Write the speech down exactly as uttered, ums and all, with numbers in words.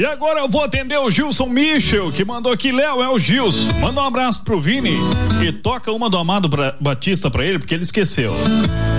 E agora eu vou atender o Gilson Michel, que mandou aqui, Léo, é o Gilson. Manda um abraço pro Vini e toca uma do Amado Batista pra ele, porque ele esqueceu.